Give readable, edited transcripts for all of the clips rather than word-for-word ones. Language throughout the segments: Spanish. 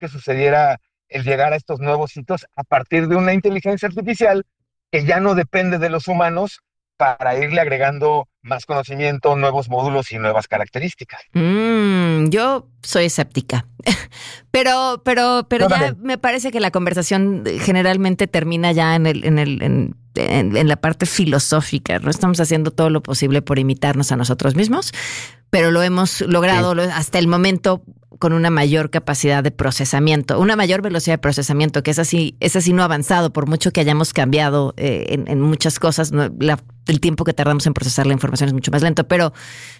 que sucediera el llegar a estos nuevos hitos a partir de una inteligencia artificial que ya no depende de los humanos para irle agregando más conocimiento, nuevos módulos y nuevas características. Yo soy escéptica, pero ya me parece que la conversación generalmente termina ya en la parte filosófica. No estamos haciendo todo lo posible por imitarnos a nosotros mismos, pero lo hemos logrado hasta el momento con una mayor capacidad de procesamiento, una mayor velocidad de procesamiento, que es así no ha avanzado, por mucho que hayamos cambiado en muchas cosas. El tiempo que tardamos en procesar la información es mucho más lento, pero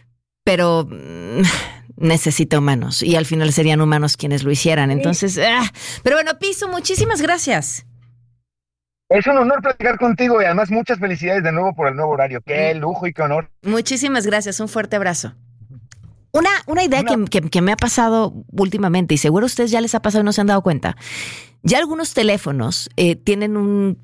necesita humanos, y al final serían humanos quienes lo hicieran. Entonces, pero bueno, Piso, muchísimas gracias. Es un honor platicar contigo y además muchas felicidades de nuevo por el nuevo horario. Qué lujo y qué honor. Muchísimas gracias, un fuerte abrazo. Una idea que me ha pasado últimamente, y seguro a ustedes ya les ha pasado y no se han dado cuenta. Ya algunos teléfonos tienen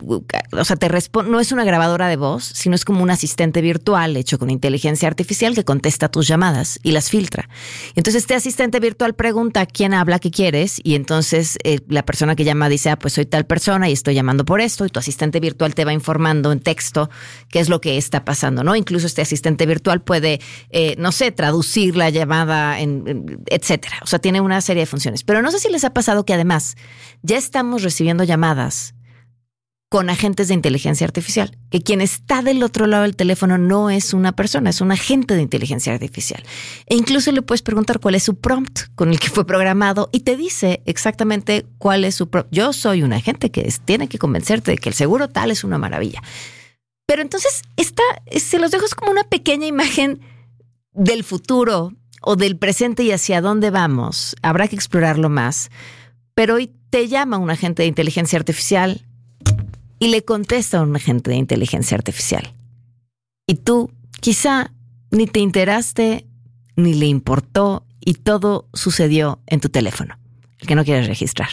no es una grabadora de voz, sino es como un asistente virtual hecho con inteligencia artificial que contesta tus llamadas y las filtra. Entonces este asistente virtual pregunta quién habla, qué quieres, y entonces la persona que llama dice, pues soy tal persona y estoy llamando por esto, y tu asistente virtual te va informando en texto qué es lo que está pasando, ¿no? Incluso este asistente virtual puede, traducir la llamada, etcétera. O sea, tiene una serie de funciones. Pero no sé si les ha pasado que además ya estamos recibiendo llamadas con agentes de inteligencia artificial, que quien está del otro lado del teléfono no es una persona, es un agente de inteligencia artificial. E incluso le puedes preguntar cuál es su prompt con el que fue programado y te dice exactamente cuál es su prompt. Yo soy un agente que tiene que convencerte de que el seguro tal es una maravilla. Pero entonces se los dejo como una pequeña imagen del futuro o del presente y hacia dónde vamos. Habrá que explorarlo más. Pero hoy te llama un agente de inteligencia artificial y le contesta a un agente de inteligencia artificial. Y tú quizá ni te enteraste, ni le importó, y todo sucedió en tu teléfono, el que no quieres registrar.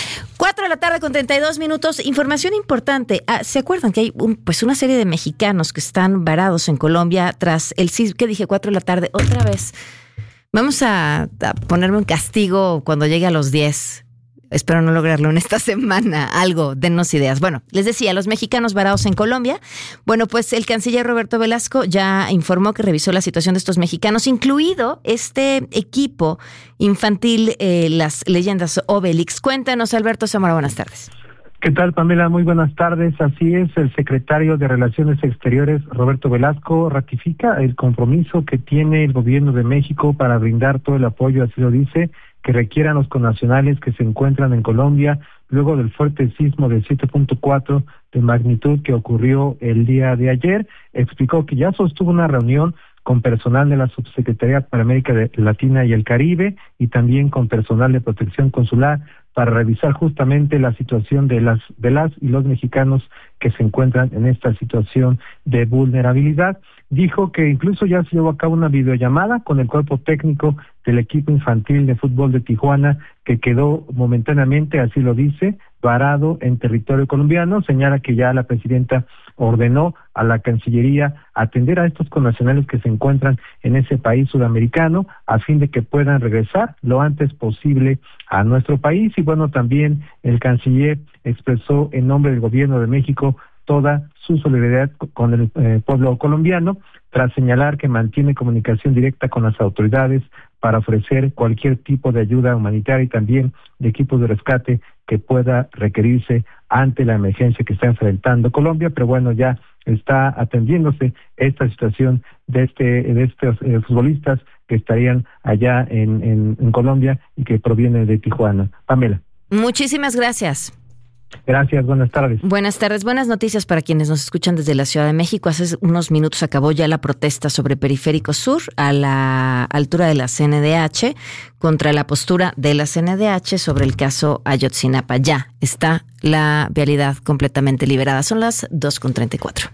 4:32 p.m. Información importante. ¿Se acuerdan que hay una serie de mexicanos que están varados en Colombia tras el sismo? ¿Qué dije? 4 p.m. otra vez. Vamos a ponerme un castigo cuando llegue a los 10. Espero no lograrlo en esta semana. Algo, dennos ideas. Bueno, les decía, los mexicanos varados en Colombia. Bueno, pues el canciller Roberto Velasco ya informó que revisó la situación de estos mexicanos, incluido este equipo infantil, las leyendas Obelix. Cuéntanos, Alberto Zamora, buenas tardes. ¿Qué tal, Pamela? Muy buenas tardes. Así es, el secretario de Relaciones Exteriores, Roberto Velasco, ratifica el compromiso que tiene el gobierno de México para brindar todo el apoyo, así lo dice, que requieran los connacionales que se encuentran en Colombia luego del fuerte sismo de 7.4 de magnitud que ocurrió el día de ayer. Explicó que ya sostuvo una reunión con personal de la Subsecretaría para América Latina y el Caribe y también con personal de protección consular para revisar justamente la situación de las y los mexicanos que se encuentran en esta situación de vulnerabilidad. Dijo que incluso ya se llevó a cabo una videollamada con el cuerpo técnico del equipo infantil de fútbol de Tijuana, que quedó momentáneamente, así lo dice, varado en territorio colombiano. Señala que ya la presidenta ordenó a la Cancillería atender a estos connacionales que se encuentran en ese país sudamericano a fin de que puedan regresar lo antes posible a nuestro país. Y bueno, también el canciller expresó en nombre del gobierno de México toda su solidaridad con el pueblo colombiano, tras señalar que mantiene comunicación directa con las autoridades para ofrecer cualquier tipo de ayuda humanitaria y también de equipos de rescate que pueda requerirse ante la emergencia que está enfrentando Colombia. Pero bueno, ya está atendiéndose esta situación de estos futbolistas que estarían allá en Colombia y que provienen de Tijuana. Pamela. Muchísimas gracias. Gracias, buenas tardes. Buenas tardes, buenas noticias para quienes nos escuchan desde la Ciudad de México. Hace unos minutos acabó ya la protesta sobre Periférico Sur a la altura de la CNDH contra la postura de la CNDH sobre el caso Ayotzinapa. Ya está la vialidad completamente liberada. Son las 2:34.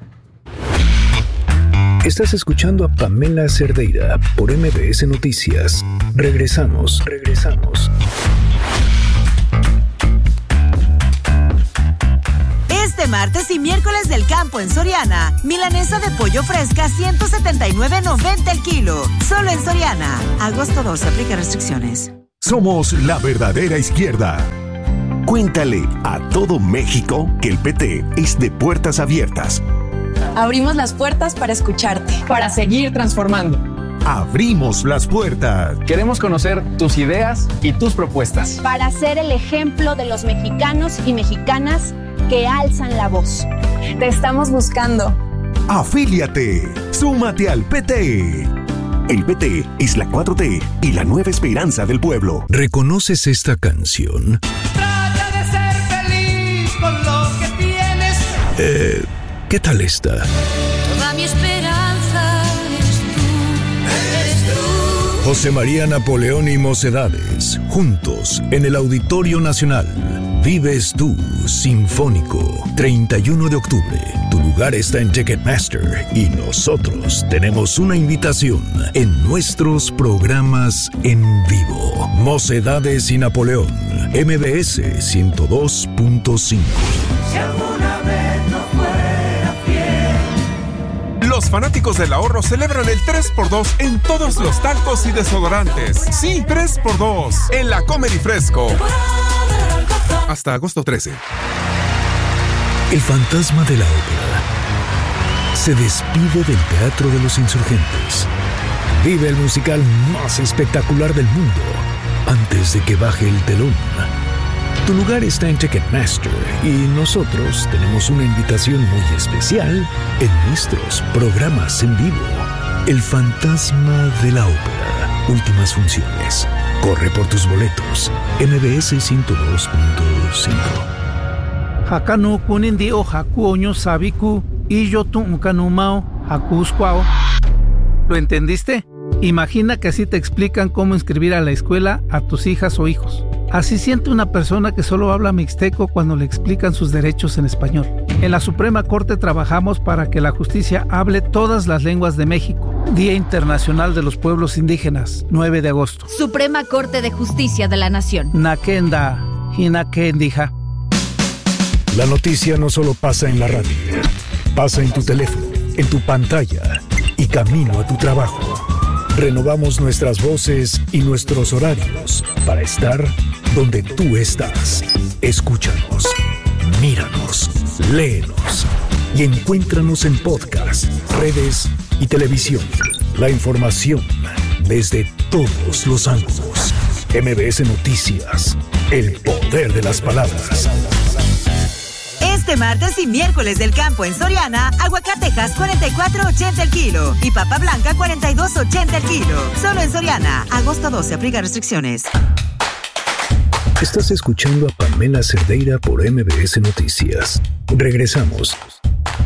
Estás escuchando a Pamela Cerdeira por MBS Noticias. Regresamos. Este martes y miércoles del campo en Soriana. Milanesa de pollo fresca, $179.90 el kilo. Solo en Soriana. Agosto 12, aplica restricciones. Somos la verdadera izquierda. Cuéntale a todo México que el PT es de puertas abiertas. Abrimos las puertas para escucharte, para seguir transformando. Abrimos las puertas. Queremos conocer tus ideas y tus propuestas. Para ser el ejemplo de los mexicanos y mexicanas que alzan la voz. Te estamos buscando. Afíliate. Súmate al PT. El PT es la 4T y la nueva esperanza del pueblo. ¿Reconoces esta canción? Trata de ser feliz con lo que tienes. ¿Qué tal esta? Toda mi esperanza eres tú. José María Napoleón y Mocedades, juntos en el Auditorio Nacional. Vives tú, Sinfónico, 31 de octubre. Tu lugar está en Ticketmaster y nosotros tenemos una invitación en nuestros programas en vivo. Mocedades y Napoleón, MBS 102.5. Si alguna vez no fuera fiel. Los fanáticos del ahorro celebran el 3x2 en todos los talcos y desodorantes. Sí, 3x2 en la Comer y Fresco. Hasta agosto 13. El fantasma de la ópera se despide del Teatro de los Insurgentes. Vive el musical más espectacular del mundo antes de que baje el telón. Tu lugar está en Ticketmaster y nosotros tenemos una invitación muy especial en nuestros programas en vivo. El fantasma de la ópera. Últimas funciones. Corre por tus boletos. MBS 102.5. Hakano kunindi o hakuoño sabiku y yo tuncanumao hakusquao. ¿Lo entendiste? Imagina que así te explican cómo inscribir a la escuela a tus hijas o hijos. Así siente una persona que solo habla mixteco cuando le explican sus derechos en español. En la Suprema Corte trabajamos para que la justicia hable todas las lenguas de México. Día Internacional de los Pueblos Indígenas, 9 de agosto. Suprema Corte de Justicia de la Nación. Nakenda, Hinakendija. La noticia no solo pasa en la radio, pasa en tu teléfono, en tu pantalla y camino a tu trabajo. Renovamos nuestras voces y nuestros horarios para estar donde tú estás. Escúchanos, míranos, léenos y encuéntranos en podcast, redes y televisión. La información desde todos los ángulos. MBS Noticias, el poder de las palabras. Este martes y miércoles del campo en Soriana, aguacatejas 44.80 el kilo y papa blanca 42.80 el kilo. Solo en Soriana, agosto 12, aplica restricciones. Estás escuchando a Pamela Cerdeira por MBS Noticias. Regresamos.